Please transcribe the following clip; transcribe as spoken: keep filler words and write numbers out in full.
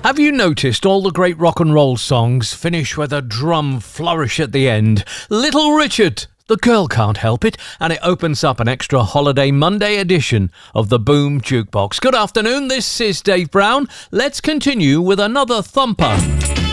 Have you noticed all the great rock and roll songs finish with a drum flourish at the end? Little Richard, The Girl Can't Help It, and it opens up an extra holiday Monday edition of the Boom Jukebox. Good afternoon, this is Dave Brown. Let's continue with another thumper.